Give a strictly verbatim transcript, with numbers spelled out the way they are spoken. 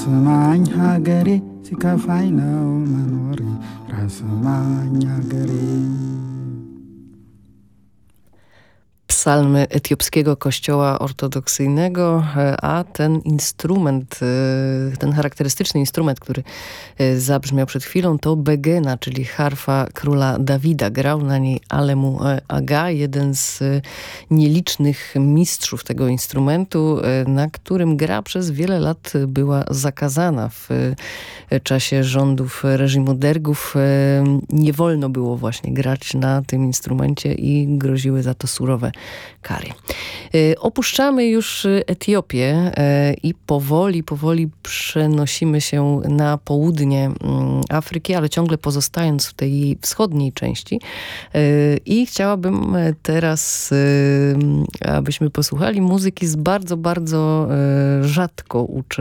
ስማኝ ሀገሬ ሲከፋኝ ነው መኖሬ ራስማኝ ሀገሬ. Psalmy etiopskiego kościoła ortodoksyjnego, a ten instrument, ten charakterystyczny instrument, który zabrzmiał przed chwilą, to begena, czyli harfa króla Dawida. Grał na niej Alemu Aga, jeden z nielicznych mistrzów tego instrumentu, na którym gra przez wiele lat była zakazana. W czasie rządów reżimu dergów nie wolno było właśnie grać na tym instrumencie i groziły za to surowe kary. Opuszczamy już Etiopię i powoli, powoli przenosimy się na południe Afryki, ale ciągle pozostając w tej jej wschodniej części. I chciałabym teraz, abyśmy posłuchali muzyki z bardzo, bardzo rzadko